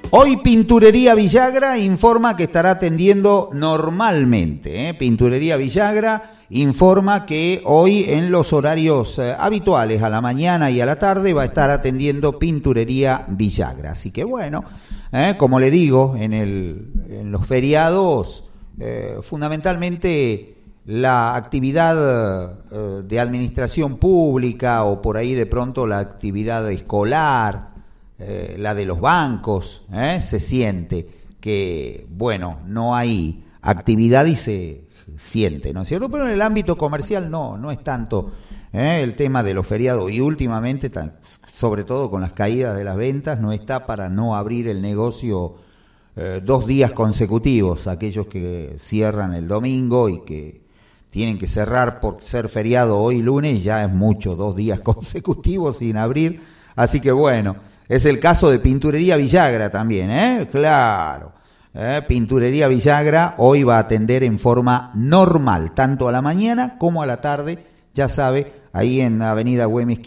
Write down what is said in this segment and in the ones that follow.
Hoy Pinturería Villagra informa que estará atendiendo normalmente. Pinturería Villagra informa que hoy en los horarios habituales, a la mañana y a la tarde, va a estar atendiendo Pinturería Villagra. Así que bueno, como le digo, en los feriados, fundamentalmente la actividad de administración pública o por ahí de pronto la actividad escolar, la de los bancos, se siente que, bueno, no hay actividad y se siente, ¿no es cierto? Pero en el ámbito comercial no es tanto el tema de los feriados y últimamente, sobre todo con las caídas de las ventas, no está para no abrir el negocio 2 días consecutivos, aquellos que cierran el domingo y que tienen que cerrar por ser feriado hoy lunes, ya es mucho, 2 días consecutivos sin abrir, así que bueno. Es el caso de Pinturería Villagra también, claro. Pinturería Villagra hoy va a atender en forma normal, tanto a la mañana como a la tarde, ya sabe, ahí en Avenida Güemes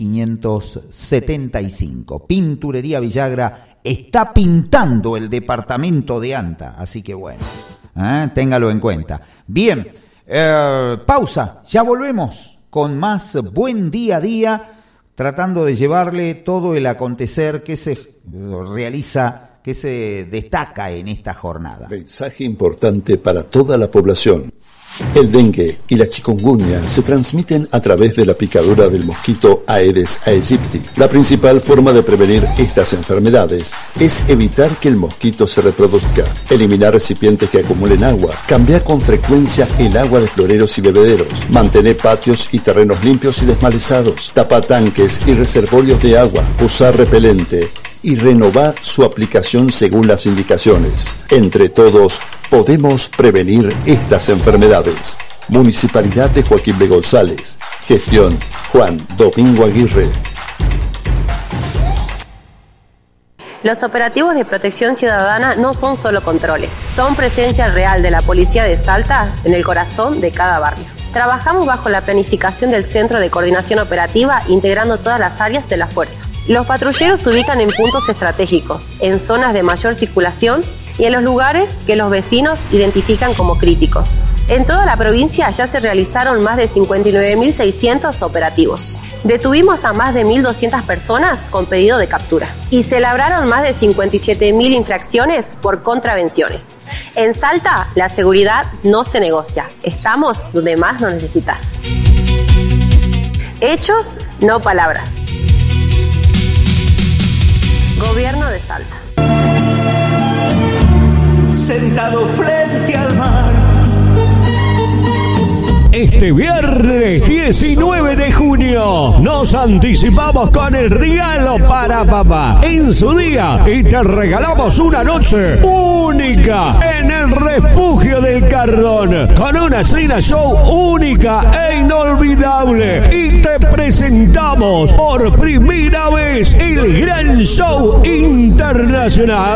575. Pinturería Villagra está pintando el departamento de Anta, así que bueno, téngalo en cuenta. Bien, pausa, ya volvemos con más Buen Día a Día, tratando de llevarle todo el acontecer que se realiza, que se destaca en esta jornada. Mensaje importante para toda la población. El dengue y la chikungunya se transmiten a través de la picadura del mosquito Aedes aegypti. La principal forma de prevenir estas enfermedades es evitar que el mosquito se reproduzca, eliminar recipientes que acumulen agua, cambiar con frecuencia el agua de floreros y bebederos, mantener patios y terrenos limpios y desmalezados, tapar tanques y reservorios de agua, usar repelente y renovar su aplicación según las indicaciones. Entre todos, podemos prevenir estas enfermedades. Municipalidad de Joaquín B. González. Gestión Juan Domingo Aguirre. Los operativos de protección ciudadana no son solo controles, son presencia real de la policía de Salta en el corazón de cada barrio. Trabajamos bajo la planificación del Centro de Coordinación Operativa, integrando todas las áreas de la fuerza. Los patrulleros se ubican en puntos estratégicos, en zonas de mayor circulación y en los lugares que los vecinos identifican como críticos. En toda la provincia ya se realizaron más de 59.600 operativos. Detuvimos a más de 1.200 personas con pedido de captura y se labraron más de 57.000 infracciones por contravenciones. En Salta, la seguridad no se negocia. Estamos donde más nos necesitas. Hechos, no palabras. Gobierno de Salta. Sentado frente al mar. Este viernes 19 de junio nos anticipamos con el regalo para papá en su día y te regalamos una noche única en el Refugio del Cardón con una cena show única e inolvidable y te presentamos por primera vez el gran show internacional